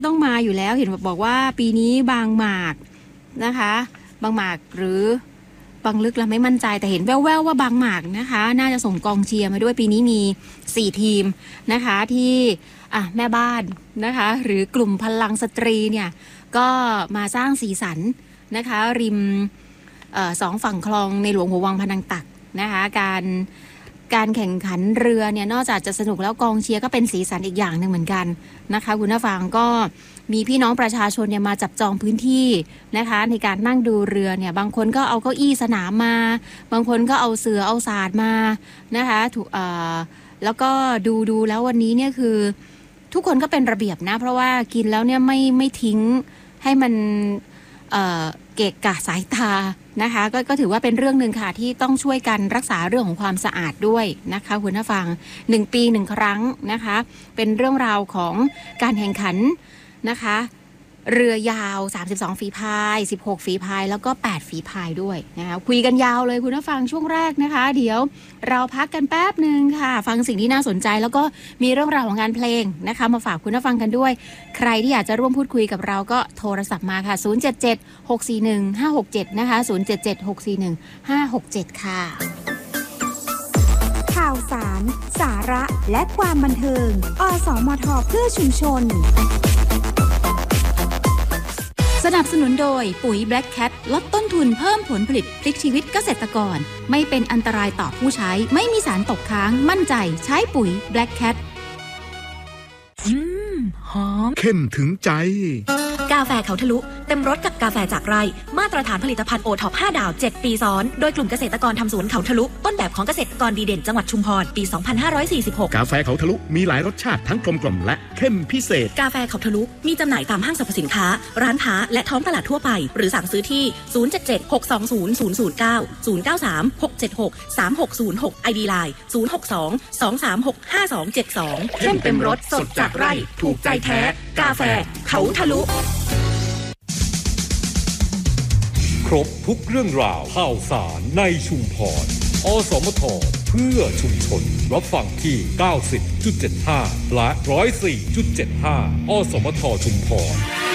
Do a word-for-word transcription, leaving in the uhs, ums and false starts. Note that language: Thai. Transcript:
ต้องมาอยู่แล้วเห็นบอกว่าปีนี้บางหมากนะคะบางหมากหรือบางลึกเราไม่มั่นใจแต่เห็นแว่วๆว่าบางหมากนะคะน่าจะส่งกองเชียร์มาด้วยปีนี้มีสี่ทีมนะคะที่อ่ะแม่บ้านนะคะหรือกลุ่มพลังสตรีเนี่ยก็มาสร้างสีสันนะคะริมเอ่อสองฝั่งคลองในหลวงหัววังพนังตักนะคะการการแข่งขันเรือเนี่ยนอกจากจะสนุกแล้วกองเชียร์ก็เป็นสีสันอีกอย่างหนึ่งเหมือนกันนะคะคุณผู้ฟังก็มีพี่น้องประชาชนเนี่ยมาจับจองพื้นที่นะคะในการนั่งดูเรือเนี่ยบางคนก็เอาเก้าอี้สนามมาบางคนก็เอาเสือเอาศาสตร์มานะคะถูกเอ่อแล้วก็ดูดูแล้ววันนี้เนี่ยคือทุกคนก็เป็นระเบียบนะเพราะว่ากินแล้วเนี่ยไม่ไม่ทิ้งให้มันเอ่อเกะกะสายตานะคะก็ก็ถือว่าเป็นเรื่องหนึ่งค่ะที่ต้องช่วยกันรักษาเรื่องของความสะอาดด้วยนะคะคุณผู้ฟังหนึ่งปีหนึ่งครั้งนะคะเป็นเรื่องราวของการแข่งขันนะคะเรือยาวสามสิบสองฝีพายสิบหกฝีพายแล้วก็แปดฝีพายด้วยนะคะคุยกันยาวเลยคุณผู้ฟังช่วงแรกนะคะเดี๋ยวเราพักกันแป๊บนึงค่ะฟังสิ่งที่น่าสนใจแล้วก็มีเรื่องราวของงานเพลงนะคะมาฝากคุณผู้ฟังกันด้วยใครที่อยากจะร่วมพูดคุยกับเราก็โทรศัพท์มาค่ะศูนย์ เจ็ด เจ็ด หก สี่ หนึ่ง ห้า หก เจ็ดนะคะศูนย์ เจ็ด เจ็ด หก สี่ หนึ่ง ห้า หก เจ็ดค่ะข่าวสารสาระและความบันเทิงอสมทเพื่อชุมชนสนับสนุนโดยปุ๋ย Black Cat ลดต้นทุนเพิ่มผลผลิตพลิกชีวิตเกษตรกรไม่เป็นอันตรายต่อผู้ใช้ไม่มีสารตกค้างมั่นใจใช้ปุ๋ย Black Cat อืมหอมเข้มถึงใจกาแฟเขาทะลุเต็มรสกับกาแฟจากไร่มาตรฐานผลิตภัณฑ์โอท็อปห้าดาวเจ็ดปีซ้อนโดยกลุ่มเกษตรกรทำสวนเขาทะลุต้นแบบของเกษตรกรดีเด่นจังหวัดชุมพรปีสองพันห้าร้อยสี่สิบหกกาแฟเขาทะลุมีหลายรสชาติทั้งกลมกล่อมและเข้มพิเศษกาแฟเขาทะลุมีจำหน่ายตามห้างสรรพสินค้าร้านค้าและท้องตลาดทั่วไปหรือสั่งซื้อที่ศูนย์ เจ็ด เจ็ด หก สอง ศูนย์ ศูนย์ ศูนย์ เก้า ศูนย์ เก้า สาม หก เจ็ด หก สาม หก ศูนย์ หก ไอ ดี ไลน์ ศูนย์ หก สอง สอง สาม หก ห้า สอง เจ็ด สองเข้มเต็มรสสดจากไร่ถูกใจแท้กาแฟเขาทะลุครบทุกเรื่องราวข่าวสารในชุมพรอสมทเพื่อชุมชนรับฟังที่ เก้าสิบจุดเจ็ดห้า และ หนึ่งศูนย์สี่จุดเจ็ดห้า อสมทชุมพร